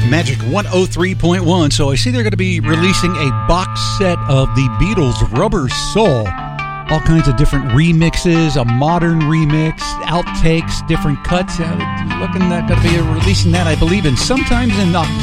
Magic 103.1. So I see they're going to be releasing a box set of the Beatles' Rubber Soul. All kinds of different remixes, a modern remix, outtakes, different cuts. Looking at going to be releasing that, I believe, in sometimes in